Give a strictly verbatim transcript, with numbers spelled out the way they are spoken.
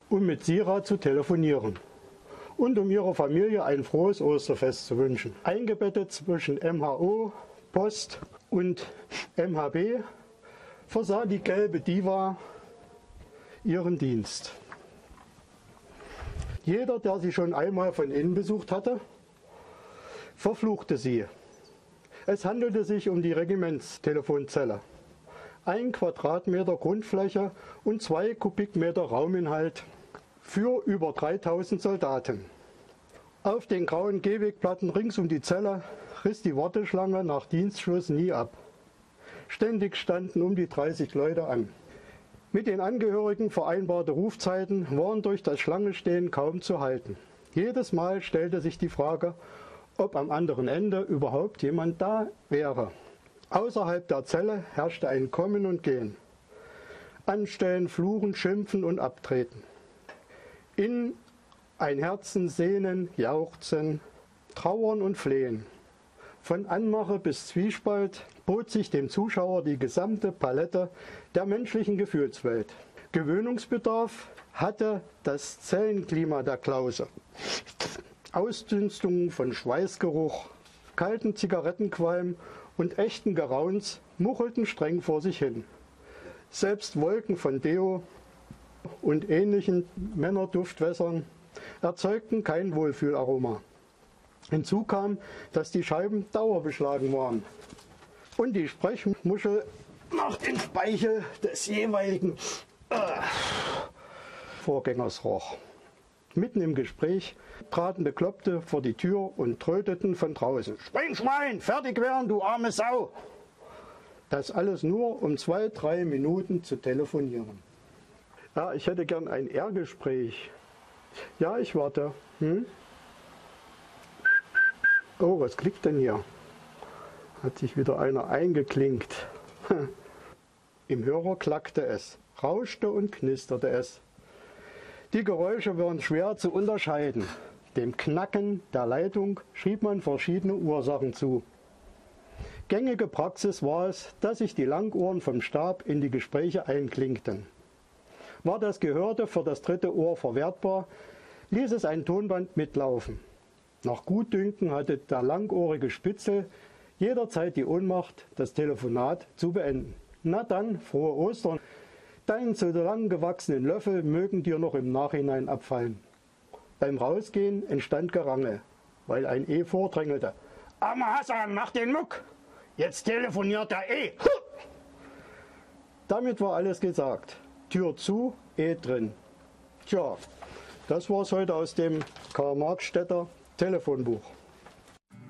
um mit Sira zu telefonieren und um ihrer Familie ein frohes Osterfest zu wünschen. Eingebettet zwischen M H O, Post und M H B versah die gelbe Diva ihren Dienst. Jeder, der sie schon einmal von innen besucht hatte, verfluchte sie. Es handelte sich um die Regimentstelefonzelle. Ein Quadratmeter Grundfläche und zwei Kubikmeter Rauminhalt für über dreitausend Soldaten. Auf den grauen Gehwegplatten rings um die Zelle riss die Warteschlange nach Dienstschluss nie ab. Ständig standen um die dreißig Leute an. Mit den Angehörigen vereinbarte Rufzeiten waren durch das Schlangenstehen kaum zu halten. Jedes Mal stellte sich die Frage, ob am anderen Ende überhaupt jemand da wäre. Außerhalb der Zelle herrschte ein Kommen und Gehen. Anstellen, Fluchen, Schimpfen und Abtreten. Innen ein Herzen, Sehnen, Jauchzen, Trauern und Flehen. Von Anmache bis Zwiespalt bot sich dem Zuschauer die gesamte Palette der menschlichen Gefühlswelt. Gewöhnungsbedarf hatte das Zellenklima der Klause. Ausdünstungen von Schweißgeruch, kalten Zigarettenqualm und echten Gerauns muchelten streng vor sich hin. Selbst Wolken von Deo und ähnlichen Männerduftwässern erzeugten kein Wohlfühlaroma. Hinzu kam, dass die Scheiben dauerbeschlagen waren und die Sprechmuschel nach dem Speichel des jeweiligen äh, Vorgängers roch. Mitten im Gespräch traten Bekloppte vor die Tür und tröteten von draußen: Spring, Schwein, fertig werden, du arme Sau! Das alles nur, um zwei, drei Minuten zu telefonieren. Ja, ich hätte gern ein R-Gespräch. Ja, ich warte. Hm? Oh, was klickt denn hier? Hat sich wieder einer eingeklinkt. Im Hörer klackte es, rauschte und knisterte es. Die Geräusche waren schwer zu unterscheiden. Dem Knacken der Leitung schrieb man verschiedene Ursachen zu. Gängige Praxis war es, dass sich die Langohren vom Stab in die Gespräche einklinkten. War das Gehörte für das dritte Ohr verwertbar, ließ es ein Tonband mitlaufen. Nach Gutdünken hatte der langohrige Spitzel jederzeit die Ohnmacht, das Telefonat zu beenden. Na dann, frohe Ostern. Deinen zu lang gewachsenen Löffel mögen dir noch im Nachhinein abfallen. Beim Rausgehen entstand Gerangel, weil ein E vordrängelte. Armer Hassan, mach den Muck! Jetzt telefoniert der E! Damit war alles gesagt. Tür zu, E drin. Tja, das war's heute aus dem Karl-Marx-Städter Telefonbuch.